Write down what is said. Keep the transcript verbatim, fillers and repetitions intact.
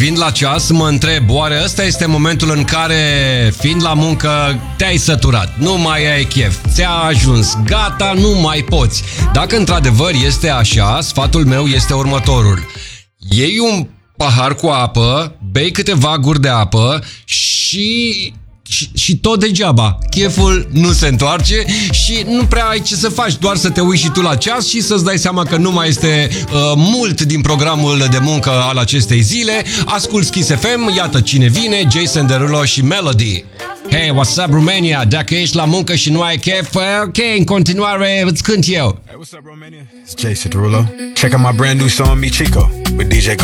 privind la ceas, mă întreb, oare ăsta este momentul în care, fiind la muncă, te-ai săturat, nu mai ai chef, ți-a ajuns, gata, nu mai poți. Dacă într-adevăr este așa, sfatul meu este următorul. Iei un pahar cu apă, bei câteva guri de apă și... Și, și tot degeaba, cheful nu se întoarce și nu prea ai ce să faci, doar să te uiți și tu la ceas și să-ți dai seama că nu mai este uh, mult din programul de muncă al acestei zile. Asculți Kiss F M, iată cine vine, Jason Derulo și Melody. Hey, what's up, Romania? Dacă ești la muncă și nu ai chef, ok, în continuare îți cânt eu. Hey, what's up, Romania? It's Jason Derulo. Check out my brand new song, Mi Chico, with D J Go.